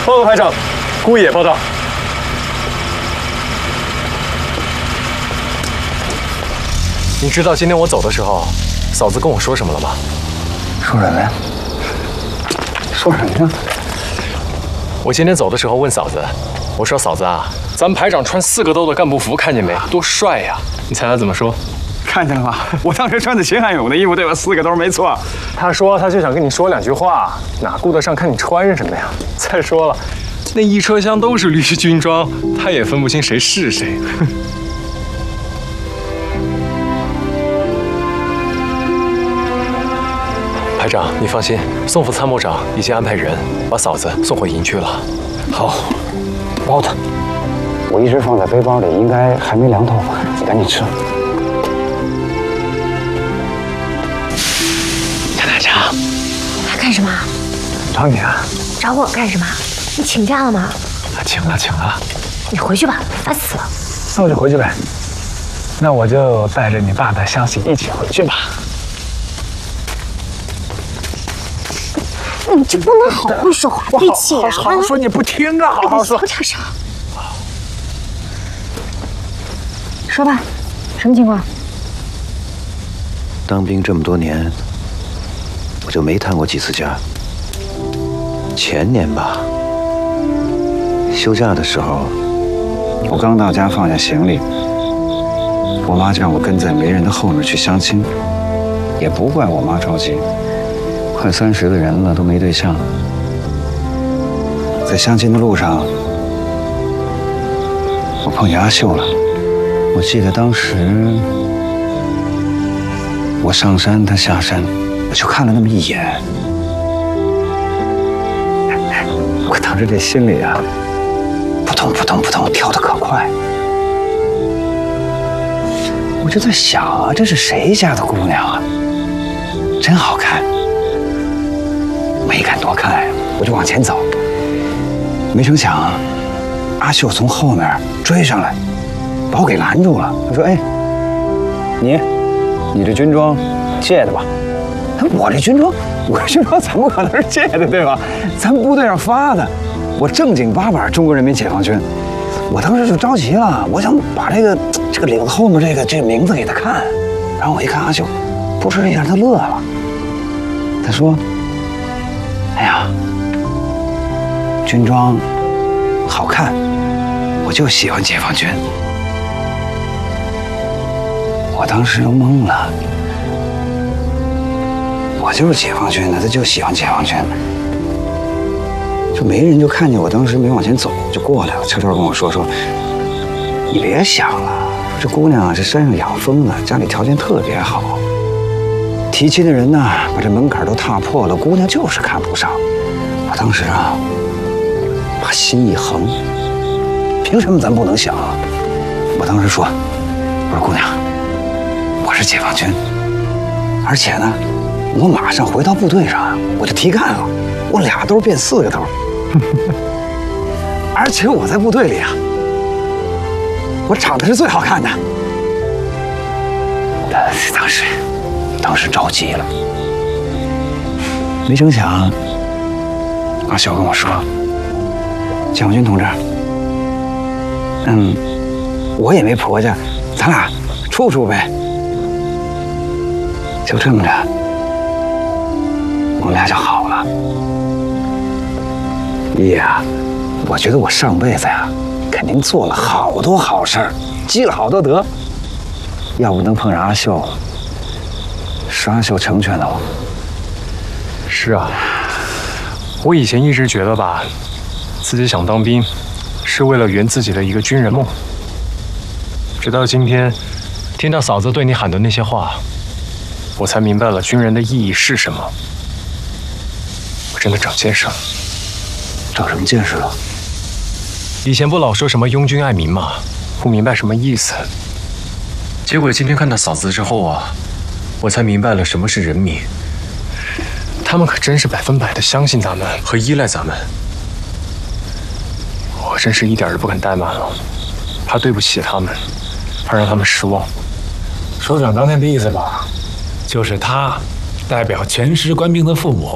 报告排长，姑爷报道。你知道今天我走的时候，嫂子跟我说什么了吗？ 说什么呀？说什么呀？ 我今天走的时候问嫂子，我说嫂子啊，咱们排长穿4个兜的干部服，看见没？多帅呀！你猜他怎么说？ 看见了吗？我当时穿的秦汉勇的衣服，对吧？4个兜没错。 他说他就想跟你说2句话，哪顾得上看你穿什么呀？再说了，那一车厢都是律师军装，他也分不清谁是谁。排长，你放心，宋副参谋长已经安排人把嫂子送回营区了。 好，包的，我一直放在背包里，应该还没凉透，你赶紧吃。 陈排长， 他干什么？ 找你啊？ 找我干什么？你请假了吗？ 请了，请了。 你回去吧，烦死了。 那我就回去呗。那我就带着你爸的消息一起回去吧。 你就不能好好说话，对气人！ 好好说，你不听啊！好好说。 小点声。说吧，什么情况？ 当兵这么多年，我就没谈过几次假。前年吧，休假的时候，我刚到家放下行李，我妈就让我跟在媒人的后面去相亲，也不怪我妈着急。快30个人了，都没对象。在相亲的路上，我碰见阿秀了。我记得当时我上山，她下山，我就看了那么一眼。我当时这心里啊，扑通扑通扑通跳得可快。我就在想啊，这是谁家的姑娘啊？真好看。没敢多看，我就往前走。没成想，阿秀从后面追上来，把我给拦住了。他说：“哎，你这军装借的吧？”我这军装怎么可能是借的，对吧？咱部队上发的，我正经八百中国人民解放军。我当时就着急了，我想把这个领子后面这个名字给他看。然后我一看阿秀，扑哧一下，他乐了。他说：“哎呀，军装好看，我就喜欢解放军。”我当时都懵了，我就是解放军的，他就喜欢解放军。就没人就看见我当时没往前走，就过来了，悄悄跟我说：“你别想了，说这姑娘啊是山上养蜂的，家里条件特别好。提亲的人呢，把这门槛都踏破了，姑娘就是看不上。”我当时啊，把心一横，凭什么咱不能想啊？我当时说：“我说姑娘，我是解放军，而且呢，我马上回到部队上，我就提干了，我2兜变4个兜，而且我在部队里啊，我长得是最好看的。”当时着急了，没成想，阿秀跟我说：“解放军同志，我也没婆家，咱俩处处呗。”就这么着，我们俩就好了。爷呀，我觉得我上辈子呀，肯定做了好多好事儿，积了好多德。要不能碰上阿秀，是阿秀成全了我。 是啊，我以前一直觉得吧，自己想当兵，是为了圆自己的一个军人梦。直到今天，听到嫂子对你喊的那些话，我才明白了军人的意义是什么。我真的长见识了。 长什么见识了？ 以前不老说什么拥军爱民嘛，不明白什么意思。结果今天看到嫂子之后啊，我才明白了什么是人民。他们可真是100%的相信咱们和依赖咱们。我真是一点都不敢怠慢了，怕对不起他们，怕让他们失望。 首长当天的意思吧，就是他代表全师官兵的父母